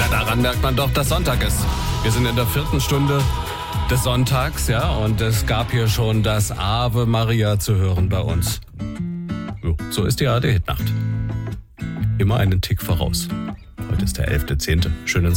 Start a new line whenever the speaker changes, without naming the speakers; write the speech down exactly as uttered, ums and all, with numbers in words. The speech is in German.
daran merkt man doch, dass Sonntag ist. Wir sind in der vierten Stunde des Sonntags, ja, und es gab hier schon das Ave Maria zu hören bei uns. Jo, so ist die A R D-Hitnacht. Immer einen Tick voraus. Heute ist der elfter zehnte Schönen Sonntag.